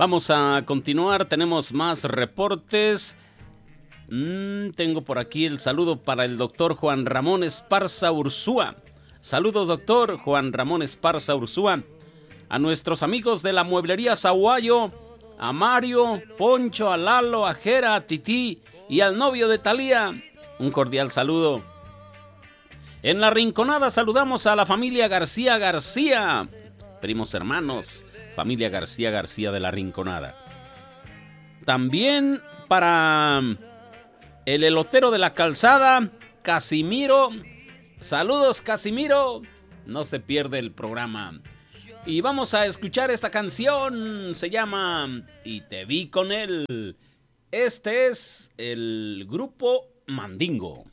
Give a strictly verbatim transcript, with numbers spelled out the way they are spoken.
Vamos a continuar, tenemos más reportes. Mm, tengo por aquí el saludo para el doctor Juan Ramón Esparza Ursúa. Saludos, doctor Juan Ramón Esparza Ursúa. A nuestros amigos de la mueblería Sahuayo, a Mario, Poncho, a Lalo, a Jera, a Tití y al novio de Talía, un cordial saludo. En la Rinconada saludamos a la familia García García, primos hermanos, familia García García de la Rinconada. También para el elotero de la calzada, Casimiro. Saludos, Casimiro. No se pierde el programa. Y vamos a escuchar esta canción. Se llama Y te vi con él. Este es el grupo Mandingo.